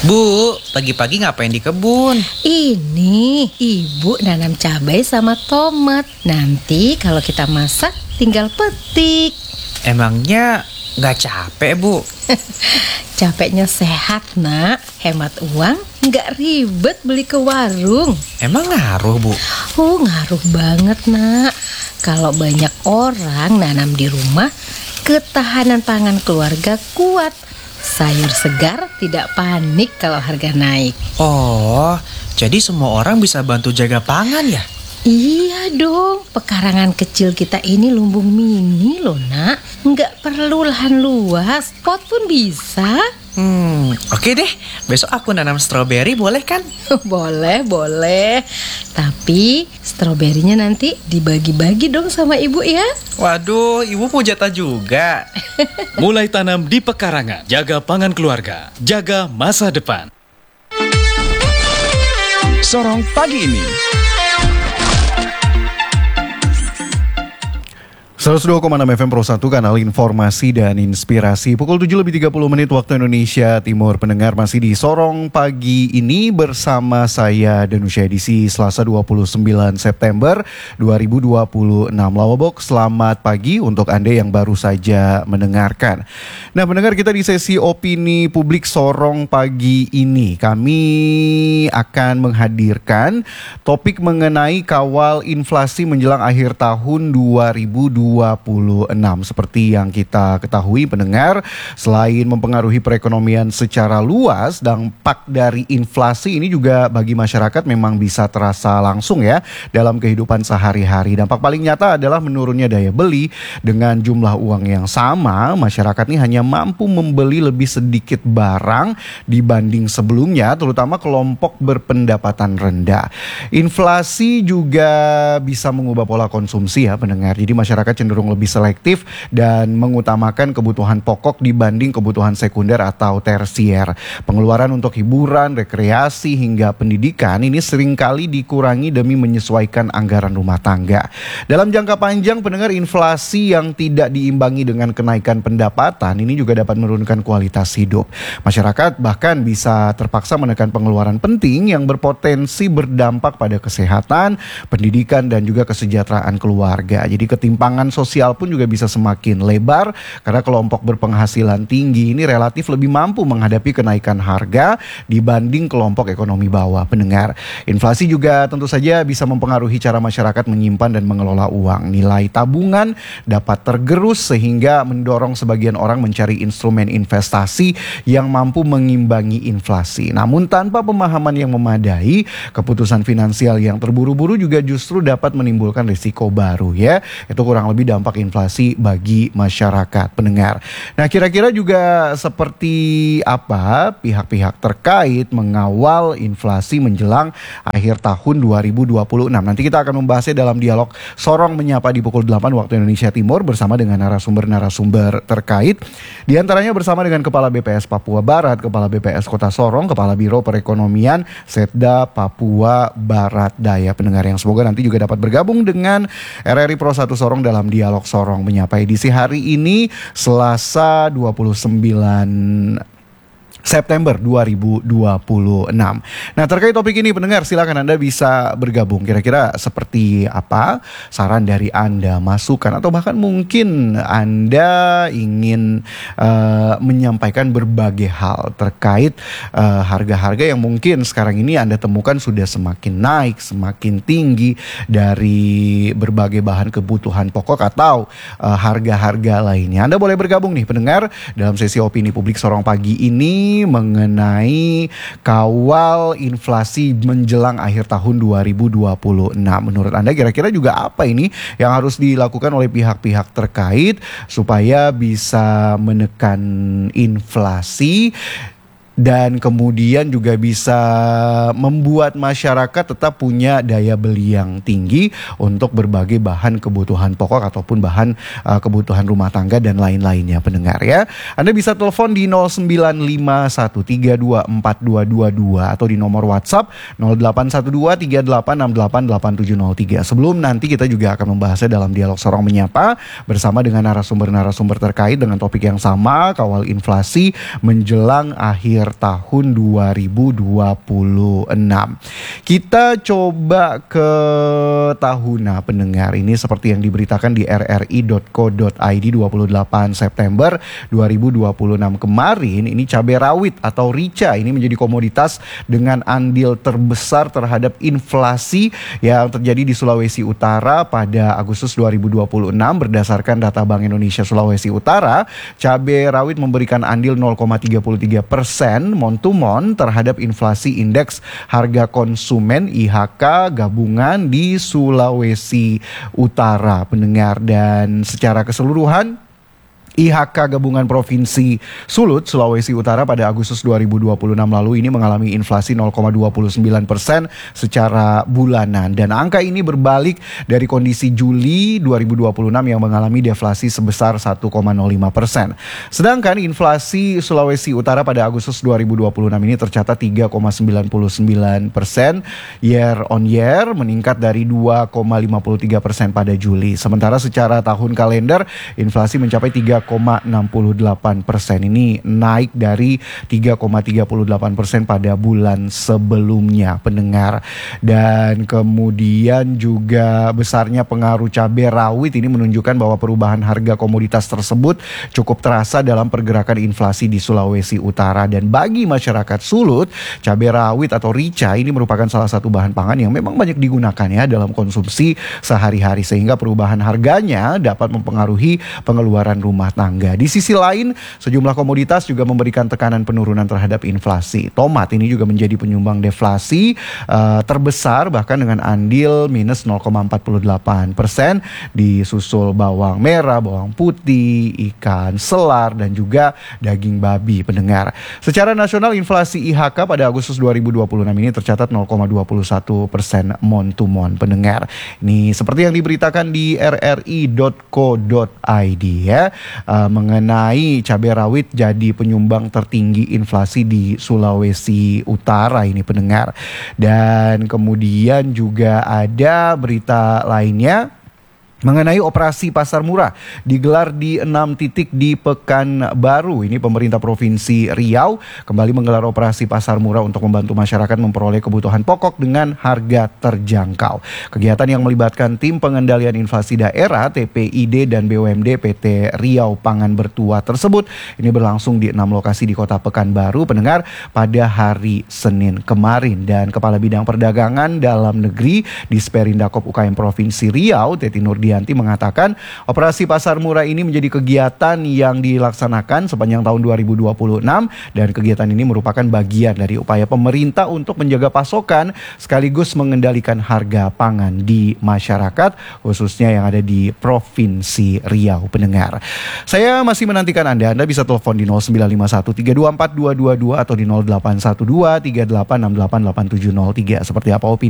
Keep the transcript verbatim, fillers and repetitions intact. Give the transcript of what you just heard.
Bu, pagi-pagi ngapain di kebun? Ini ibu nanam cabai sama tomat. Nanti kalau kita masak tinggal petik. Emangnya nggak capek, Bu? Capeknya sehat, nak. Hemat uang, nggak ribet beli ke warung. Emang ngaruh, Bu? Oh, ngaruh banget, nak. Kalau banyak orang nanam di rumah, ketahanan pangan keluarga kuat. Sayur segar tidak panik kalau harga naik. Oh, jadi semua orang bisa bantu jaga pangan ya? Iya dong, pekarangan kecil kita ini lumbung mini loh, nak. Nggak perlu lahan luas, pot pun bisa. Hmm, oke deh. Besok aku nanam stroberi, boleh kan? Boleh, boleh. Tapi stroberinya nanti dibagi-bagi dong sama ibu ya. Waduh, ibu mau jatah juga. Mulai tanam di pekarangan, jaga pangan keluarga, jaga masa depan. Sorong pagi ini. seratus dua koma enam F M Pro satu, kanal informasi dan inspirasi. Pukul tujuh lebih tiga puluh menit waktu Indonesia Timur. Pendengar masih di Sorong pagi ini bersama saya Danusya, edisi Selasa dua puluh sembilan September dua ribu dua puluh enam. Lawabok, selamat pagi untuk Anda yang baru saja mendengarkan. Nah, pendengar, kita di sesi opini publik Sorong pagi ini, kami akan menghadirkan topik mengenai kawal inflasi menjelang akhir tahun dua ribu dua puluh enam. Seperti yang kita ketahui, pendengar, selain mempengaruhi perekonomian secara luas, dampak dari inflasi ini juga bagi masyarakat memang bisa terasa langsung ya dalam kehidupan sehari-hari. Dampak paling nyata adalah menurunnya daya beli. Dengan jumlah uang yang sama, masyarakat ini hanya mampu membeli lebih sedikit barang dibanding sebelumnya, terutama kelompok berpendapatan rendah. Inflasi juga bisa mengubah pola konsumsi ya, pendengar. Jadi masyarakat cenderung lebih selektif dan mengutamakan kebutuhan pokok dibanding kebutuhan sekunder atau tersier. Pengeluaran untuk hiburan, rekreasi, hingga pendidikan ini seringkali dikurangi demi menyesuaikan anggaran rumah tangga. Dalam jangka panjang, pendengar, inflasi yang tidak diimbangi dengan kenaikan pendapatan ini juga dapat menurunkan kualitas hidup. Masyarakat bahkan bisa terpaksa menekan pengeluaran penting yang berpotensi berdampak pada kesehatan, pendidikan, dan juga kesejahteraan keluarga. Jadi ketimpangan sosial pun juga bisa semakin lebar karena kelompok berpenghasilan tinggi ini relatif lebih mampu menghadapi kenaikan harga dibanding kelompok ekonomi bawah. Pendengar, inflasi juga tentu saja bisa mempengaruhi cara masyarakat menyimpan dan mengelola uang. Nilai tabungan dapat tergerus sehingga mendorong sebagian orang mencari instrumen investasi yang mampu mengimbangi inflasi. Namun tanpa pemahaman yang memadai, keputusan finansial yang terburu-buru juga justru dapat menimbulkan risiko baru ya. Itu kurang lebih dampak inflasi bagi masyarakat, pendengar. Nah, kira-kira juga seperti apa pihak-pihak terkait mengawal inflasi menjelang akhir tahun dua ribu dua puluh enam? Nanti kita akan membahasnya dalam dialog Sorong Menyapa di pukul delapan waktu Indonesia Timur bersama dengan narasumber-narasumber terkait. Di antaranya bersama dengan Kepala B P S Papua Barat, Kepala B P S Kota Sorong, Kepala Biro Perekonomian Setda Papua Barat Daya. Pendengar yang semoga nanti juga dapat bergabung dengan R R I Pro satu Sorong dalam dialog Sorong Menyapa edisi hari ini Selasa dua puluh sembilan September dua ribu dua puluh enam. Nah, terkait topik ini, pendengar, silakan Anda bisa bergabung. Kira-kira seperti apa saran dari Anda, masukan, atau bahkan mungkin Anda ingin uh, menyampaikan berbagai hal terkait uh, harga-harga yang mungkin sekarang ini Anda temukan sudah semakin naik, semakin tinggi dari berbagai bahan kebutuhan pokok atau uh, harga-harga lainnya. Anda boleh bergabung nih, pendengar, dalam sesi opini publik Sorong pagi ini mengenai kawal inflasi menjelang akhir tahun dua ribu dua puluh enam. Menurut Anda kira-kira juga apa ini yang harus dilakukan oleh pihak-pihak terkait supaya bisa menekan inflasi dan kemudian juga bisa membuat masyarakat tetap punya daya beli yang tinggi untuk berbagai bahan kebutuhan pokok ataupun bahan uh, kebutuhan rumah tangga dan lain-lainnya, pendengar ya. Anda bisa telepon di nol sembilan lima satu tiga dua empat dua dua dua atau di nomor WhatsApp nol delapan satu dua tiga delapan enam delapan delapan tujuh nol tiga. Sebelum nanti kita juga akan membahasnya dalam dialog Sorong Menyapa bersama dengan narasumber-narasumber terkait dengan topik yang sama, kawal inflasi menjelang akhir akhir tahun dua ribu dua puluh enam. Kita coba ke Tahuna pendengar. Ini seperti yang diberitakan di r r i dot co dot i d dua puluh delapan September dua ribu dua puluh enam kemarin. Ini cabai rawit atau rica ini menjadi komoditas dengan andil terbesar terhadap inflasi yang terjadi di Sulawesi Utara pada Agustus dua ribu dua puluh enam. Berdasarkan data Bank Indonesia Sulawesi Utara, cabai rawit memberikan andil nol koma tiga tiga persen mon to mon terhadap inflasi indeks harga konsumen I H K gabungan di Sulawesi Utara pendengar. Dan secara keseluruhan I H K gabungan Provinsi Sulut, Sulawesi Utara pada Agustus dua ribu dua puluh enam lalu ini mengalami inflasi nol koma dua sembilan persen secara bulanan. Dan angka ini berbalik dari kondisi Juli dua ribu dua puluh enam yang mengalami deflasi sebesar satu koma nol lima persen. Sedangkan inflasi Sulawesi Utara pada Agustus dua ribu dua puluh enam ini tercatat tiga koma sembilan sembilan persen year on year, meningkat dari dua koma lima tiga persen pada Juli. Sementara secara tahun kalender inflasi mencapai tiga koma enam delapan persen. Ini naik dari tiga koma tiga delapan persen pada bulan sebelumnya pendengar. Dan kemudian juga besarnya pengaruh cabai rawit ini menunjukkan bahwa perubahan harga komoditas tersebut cukup terasa dalam pergerakan inflasi di Sulawesi Utara. Dan bagi masyarakat Sulut, cabai rawit atau rica ini merupakan salah satu bahan pangan yang memang banyak digunakan ya dalam konsumsi sehari-hari, sehingga perubahan harganya dapat mempengaruhi pengeluaran rumah tangga. Di sisi lain, sejumlah komoditas juga memberikan tekanan penurunan terhadap inflasi. Tomat ini juga menjadi penyumbang deflasi uh, terbesar, bahkan dengan andil minus nol koma empat delapan persen, disusul bawang merah, bawang putih, ikan selar, dan juga daging babi pendengar. Secara nasional inflasi I H K pada Agustus dua ribu dua puluh enam ini tercatat nol koma dua satu persen mon to mon pendengar. Ini seperti yang diberitakan di r r i dot co dot i d ya. Uh, mengenai cabai rawit jadi penyumbang tertinggi inflasi di Sulawesi Utara ini pendengar. Dan kemudian juga ada berita lainnya mengenai operasi pasar murah digelar di enam titik di Pekanbaru. Ini pemerintah Provinsi Riau kembali menggelar operasi pasar murah untuk membantu masyarakat memperoleh kebutuhan pokok dengan harga terjangkau. Kegiatan yang melibatkan tim pengendalian inflasi daerah T P I D dan B U M D P T Riau Pangan Bertuah tersebut ini berlangsung di enam lokasi di Kota Pekanbaru pendengar pada hari Senin kemarin. Dan Kepala Bidang Perdagangan Dalam Negeri di Sperindakop U K M Provinsi Riau, Teti Nurdianti, mengatakan operasi pasar murah ini menjadi kegiatan yang dilaksanakan sepanjang tahun dua ribu dua puluh enam, dan kegiatan ini merupakan bagian dari upaya pemerintah untuk menjaga pasokan sekaligus mengendalikan harga pangan di masyarakat khususnya yang ada di Provinsi Riau pendengar. Saya masih menantikan Anda. Anda bisa telepon di nol sembilan lima satu tiga dua empat dua dua dua atau di nol delapan satu dua tiga delapan enam delapan delapan tujuh nol tiga. Seperti apa opini